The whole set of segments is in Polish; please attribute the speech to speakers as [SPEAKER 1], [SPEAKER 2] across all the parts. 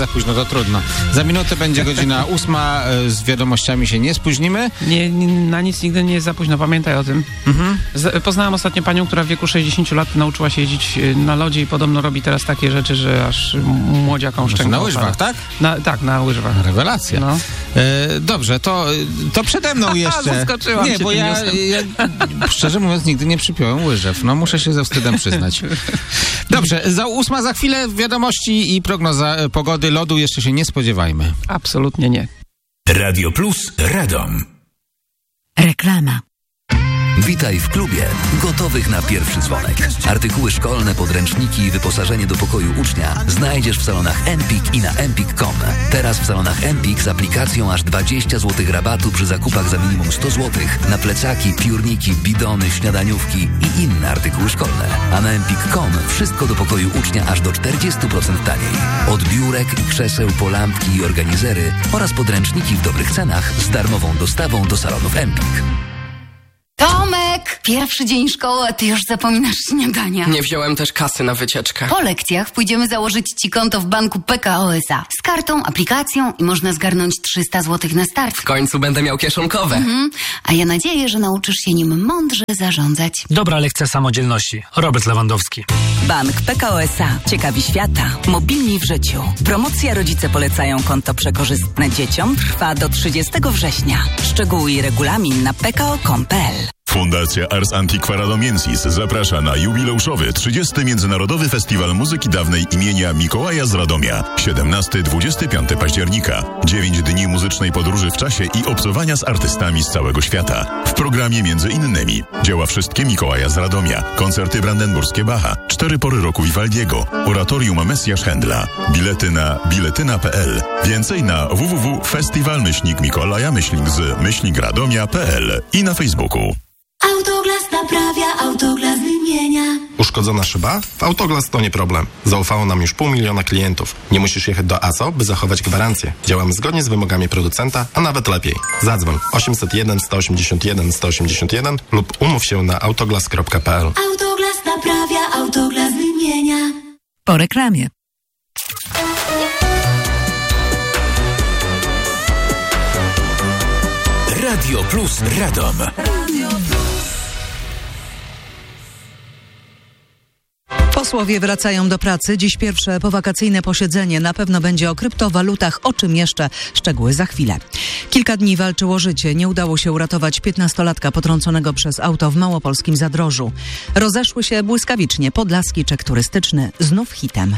[SPEAKER 1] za późno, to trudno. Za minutę będzie godzina 8, z wiadomościami się nie spóźnimy.
[SPEAKER 2] Nie, na nic nigdy nie jest za późno, pamiętaj o tym. Poznałem ostatnio panią, która w wieku 60 lat nauczyła się jeździć na lodzie i podobno robi teraz takie rzeczy, że aż młodziakom szczęką.
[SPEAKER 1] Na łyżwach, tak?
[SPEAKER 2] Tak, na łyżwach.
[SPEAKER 1] Rewelacja.
[SPEAKER 2] No.
[SPEAKER 1] Dobrze, to przede mną jeszcze.
[SPEAKER 2] Zaskoczyłam
[SPEAKER 1] nie,
[SPEAKER 2] się
[SPEAKER 1] bo
[SPEAKER 2] tym
[SPEAKER 1] ja szczerze mówiąc nigdy nie przypiąłem łyżew. No muszę się ze wstydem przyznać. Dobrze, 8 za chwilę, wiadomości i prognoza pogody. Lodu jeszcze się nie spodziewajmy.
[SPEAKER 2] Absolutnie nie.
[SPEAKER 3] Radio Plus Radom.
[SPEAKER 4] Reklama.
[SPEAKER 5] Witaj w klubie gotowych na pierwszy dzwonek. Artykuły szkolne, podręczniki i wyposażenie do pokoju ucznia znajdziesz w salonach Empik i na empik.com. Teraz w salonach Empik z aplikacją aż 20 zł rabatu przy zakupach za minimum 100 zł na plecaki, piórniki, bidony, śniadaniówki i inne artykuły szkolne. A na empik.com wszystko do pokoju ucznia aż do 40% taniej. Od biurek i krzeseł po lampki i organizery oraz podręczniki w dobrych cenach z darmową dostawą do salonów Empik.
[SPEAKER 4] Tomek! Pierwszy dzień szkoły, a ty już zapominasz śniadania.
[SPEAKER 6] Nie wziąłem też kasy na wycieczkę.
[SPEAKER 4] Po lekcjach pójdziemy założyć ci konto w banku PKO SA. Z kartą, aplikacją i można zgarnąć 300 zł na start.
[SPEAKER 6] W końcu będę miał kieszonkowe.
[SPEAKER 4] A ja nadzieję, że nauczysz się nim mądrze zarządzać.
[SPEAKER 7] Dobra lekcja samodzielności. Robert Lewandowski.
[SPEAKER 8] Bank PKO SA. Ciekawi świata. Mobilni w życiu. Promocja Rodzice polecają konto przekorzystne dzieciom trwa do 30 września. Szczegóły i regulamin na pko.com.pl.
[SPEAKER 9] Fundacja Ars Antiqua Radomiensis zaprasza na jubileuszowy 30. Międzynarodowy Festiwal Muzyki Dawnej imienia Mikołaja z Radomia. 17-25 października. 9 dni muzycznej podróży w czasie i obcowania z artystami z całego świata. W programie między innymi dzieła wszystkie Mikołaja z Radomia, koncerty brandenburskie Bacha, 4 pory roku Vivaldiego, oratorium Mesjasz Händla. Bilety na biletyna.pl. Więcej na www.festiwalmyślnik-z-radomia.pl i na Facebooku.
[SPEAKER 10] Autoglas naprawia, Autoglas wymienia.
[SPEAKER 11] Uszkodzona szyba? W Autoglas to nie problem. Zaufało nam już 500 000 klientów. Nie musisz jechać do ASO, by zachować gwarancję. Działamy zgodnie z wymogami producenta, a nawet lepiej. Zadzwoń 801 181 181 lub umów się na autoglas.pl.
[SPEAKER 10] Autoglas naprawia, Autoglas wymienia.
[SPEAKER 4] Po reklamie.
[SPEAKER 3] Radio Plus Radom.
[SPEAKER 12] Posłowie wracają do pracy. Dziś pierwsze powakacyjne posiedzenie. Na pewno będzie o kryptowalutach. O czym jeszcze? Szczegóły za chwilę. Kilka dni walczył o życie. Nie udało się uratować 15-latka potrąconego przez auto w małopolskim Zadrożu. Rozeszły się błyskawicznie. Podlaski czek turystyczny znów hitem.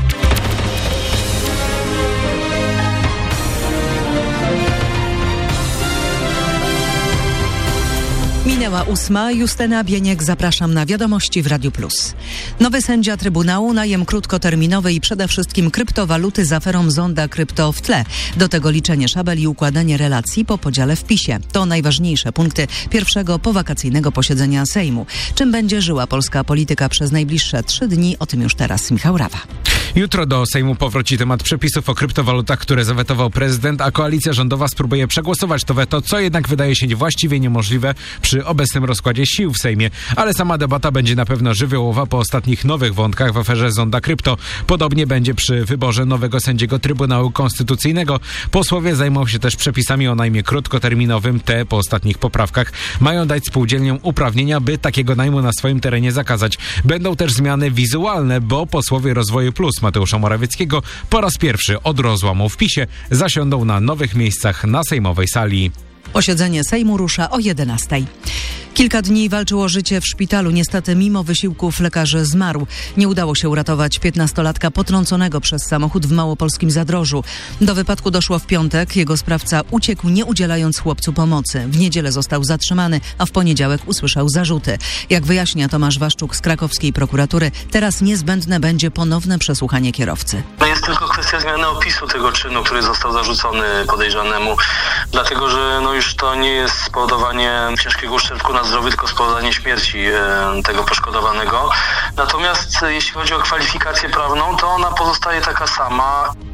[SPEAKER 12] Minęła 8. Justyna Bieniek, zapraszam na wiadomości w Radiu Plus. Nowy sędzia Trybunału, najem krótkoterminowy i przede wszystkim kryptowaluty z aferą Zonda Krypto w tle. Do tego liczenie szabel i układanie relacji po podziale w PiS-ie. To najważniejsze punkty pierwszego powakacyjnego posiedzenia Sejmu. Czym będzie żyła polska polityka przez najbliższe 3 dni? O tym już teraz Michał Rawa.
[SPEAKER 2] Jutro do Sejmu powróci temat przepisów o kryptowalutach, które zawetował prezydent, a koalicja rządowa spróbuje przegłosować to weto, co jednak wydaje się właściwie niemożliwe przy obecnym rozkładzie sił w Sejmie. Ale sama debata będzie na pewno żywiołowa po ostatnich nowych wątkach w aferze Zonda Krypto. Podobnie będzie przy wyborze nowego sędziego Trybunału Konstytucyjnego. Posłowie zajmą się też przepisami o najmie krótkoterminowym. Te po ostatnich poprawkach mają dać spółdzielniom uprawnienia, by takiego najmu na swoim terenie zakazać. Będą też zmiany wizualne, bo posłowie Rozwoju Plus Mateusza Morawieckiego po raz pierwszy od rozłamu w PiS-ie zasiądą na nowych miejscach na sejmowej sali.
[SPEAKER 12] Posiedzenie Sejmu rusza o 11:00. Kilka dni walczył o życie w szpitalu. Niestety mimo wysiłków lekarzy zmarł. Nie udało się uratować 15-latka potrąconego przez samochód w małopolskim Zadrożu. Do wypadku doszło w piątek. Jego sprawca uciekł, nie udzielając chłopcu pomocy. W niedzielę został zatrzymany, a w poniedziałek usłyszał zarzuty. Jak wyjaśnia Tomasz Waszczuk z krakowskiej prokuratury, teraz niezbędne będzie ponowne przesłuchanie kierowcy.
[SPEAKER 13] Jest tylko kwestia zmiany opisu tego czynu, który został zarzucony podejrzanemu, dlatego że już to nie jest spowodowanie ciężkiego uszczerbku na zdrowiu, tylko spowodowanie śmierci tego poszkodowanego. Natomiast jeśli chodzi o kwalifikację prawną, to ona pozostaje taka sama.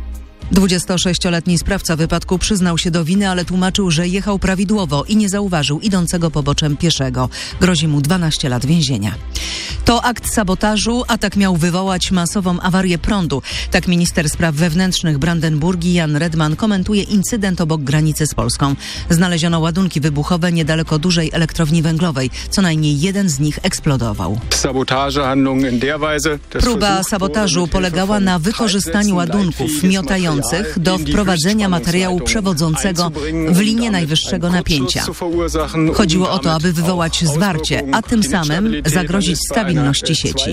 [SPEAKER 12] 26-letni sprawca wypadku przyznał się do winy, ale tłumaczył, że jechał prawidłowo i nie zauważył idącego poboczem pieszego. Grozi mu 12 lat więzienia. To akt sabotażu, atak miał wywołać masową awarię prądu. Tak minister spraw wewnętrznych Brandenburgii Jan Redman komentuje incydent obok granicy z Polską. Znaleziono ładunki wybuchowe niedaleko dużej elektrowni węglowej. Co najmniej jeden z nich eksplodował. Próba sabotażu polegała na wykorzystaniu ładunków miotających do wprowadzenia materiału przewodzącego w linię najwyższego napięcia. Chodziło o to, aby wywołać zwarcie, a tym samym zagrozić stabilności sieci.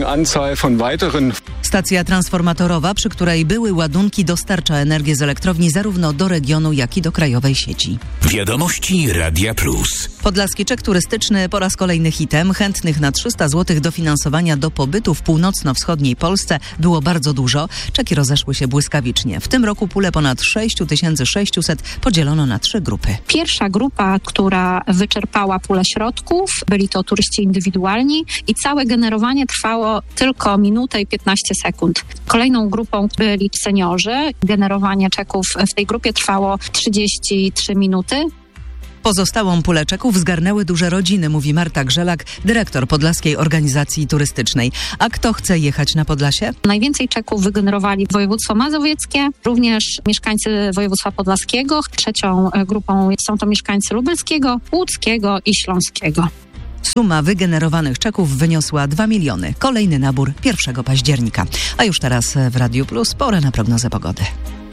[SPEAKER 12] Stacja transformatorowa, przy której były ładunki, dostarcza energię z elektrowni zarówno do regionu, jak i do krajowej sieci.
[SPEAKER 3] Wiadomości Radia Plus.
[SPEAKER 12] Podlaski czek turystyczny po raz kolejny hitem. Chętnych na 300 zł dofinansowania do pobytu w północno-wschodniej Polsce było bardzo dużo. Czeki rozeszły się błyskawicznie. W tym roku pulę ponad 6600 podzielono na 3 grupy.
[SPEAKER 14] Pierwsza grupa, która wyczerpała pulę środków, byli to turyści indywidualni i całe generowanie trwało tylko minutę i 15 sekund. Kolejną grupą byli seniorzy. Generowanie czeków w tej grupie trwało 33 minuty.
[SPEAKER 12] Pozostałą pulę czeków zgarnęły duże rodziny, mówi Marta Grzelak, dyrektor Podlaskiej Organizacji Turystycznej. A kto chce jechać na Podlasie?
[SPEAKER 14] Najwięcej czeków wygenerowali województwo mazowieckie, również mieszkańcy województwa podlaskiego. Trzecią grupą są to mieszkańcy lubelskiego, łódzkiego i śląskiego.
[SPEAKER 12] Suma wygenerowanych czeków wyniosła 2 miliony. Kolejny nabór 1 października. A już teraz w Radiu Plus pora na prognozę pogody.